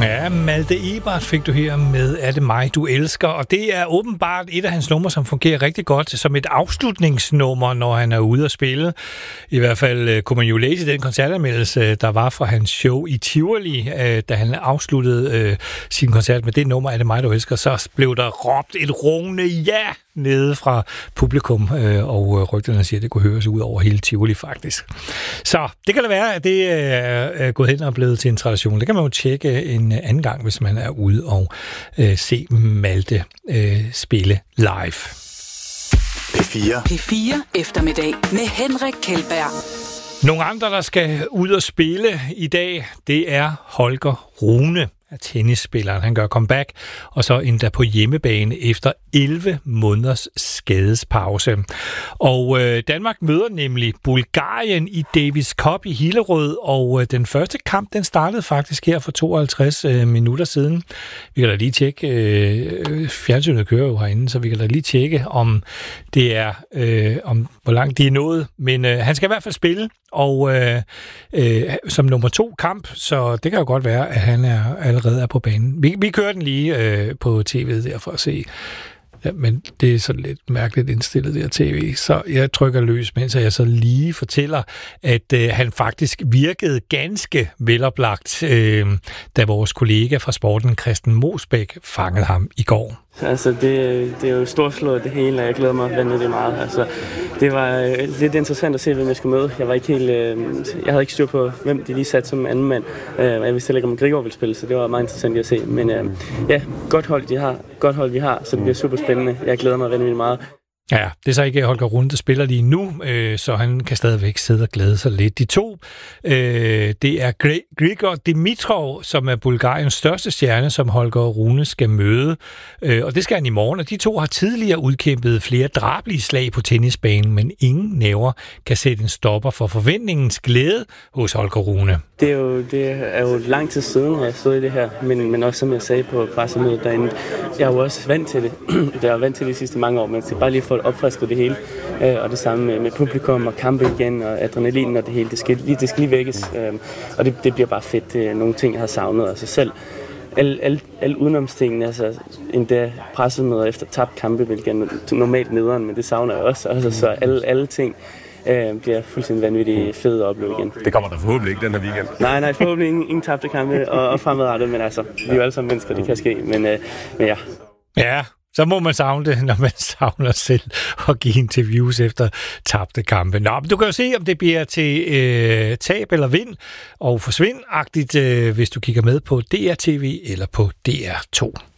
Ja, Malte Ebert fik du her med Er det mig, du elsker? Og det er åbenbart et af hans numre, som fungerer rigtig godt som et afslutningsnummer, når han er ude at spille. I hvert fald kunne man jo læse den koncertanmeldelse, der var fra hans show i Tivoli, da han afsluttede sin koncert med det nummer Er det mig, du elsker? Så blev der råbt et rungende ja nede fra publikum, og rygterne siger, at det kunne høres ud over hele Tivoli faktisk. Så det kan da være, at det er gået hen og blevet til en tradition. Det kan man jo tjekke en anden gang, hvis man er ude og se Malte spille live. P4 eftermiddag med Henrik Kjeldberg. Nogle andre, der skal ud og spille i dag, det er Holger Rune, tennisspilleren. Han gør comeback, og så endda på hjemmebane efter 11 måneders skadespause. Og Danmark møder nemlig Bulgarien i Davis Cup i Hillerød, og den første kamp, den startede faktisk her for 52 minutter siden. Vi kan da lige tjekke, fjernsynet kører jo herinde, så vi kan da lige tjekke, om det er, om hvor langt de er nået. Men han skal i hvert fald spille, og som nummer 2 kamp, så det kan jo godt være, at han allerede er på banen. Vi kører den lige på tv'et der for at se. Ja, men det er sådan lidt mærkeligt indstillet der tv, så jeg trykker løs, mens jeg så lige fortæller, at han faktisk virkede ganske veloplagt, da vores kollega fra sporten, Christian Mosbæk, fangede ham i går. Altså, det er jo storslået det hele, og jeg glæder mig vanvittigt meget. Altså, det var lidt interessant at se, hvem jeg skulle møde. Jeg havde ikke styr på, hvem de lige satte som anden mand. Jeg vidste heller ikke, om Grigor ville spille, så det var meget interessant at se. Men ja, godt hold vi har, så det bliver super spændende. Jeg glæder mig vanvittigt meget. Ja, det er så ikke Holger Rune, der spiller lige nu, så han kan stadigvæk sidde og glæde sig lidt. De to, det er Grigor Dimitrov, som er Bulgariens største stjerne, som Holger Rune skal møde. Og det skal han i morgen, og de to har tidligere udkæmpet flere drabelige slag på tennisbanen, men ingen næver kan sætte en stopper for forventningens glæde hos Holger Rune. Det er jo lang tid siden, at jeg stod i det her, men også som jeg sagde på pressemødet derinde, jeg er jo også vant til det. Jeg er vant til de sidste mange år, men det er bare lige for at opfriske det hele. Og det samme med publikum og kampe igen, og adrenalin og det hele. Det skal lige vækkes. Og det bliver bare fedt. Det er nogle ting, jeg har savnet. Altså selv alle udenomstingene, altså endda pressemøder efter tabt kampe, hvilket er normalt nederen, men det savner jeg også. Altså, så alle ting bliver fuldstændig vanvittigt fedt at opleve igen. Det kommer der forhåbentlig ikke den her weekend. Nej, forhåbentlig ingen tabte kampe og fremadrettet, men altså, vi er jo alle sammen mennesker, det kan ske, men ja. Ja, så må man savne det, når man savner selv at give interviews efter tabte kampe. Nå, men du kan jo se, om det bliver til tab eller vind og forsvind-agtigt, hvis du kigger med på DR TV eller på DR2.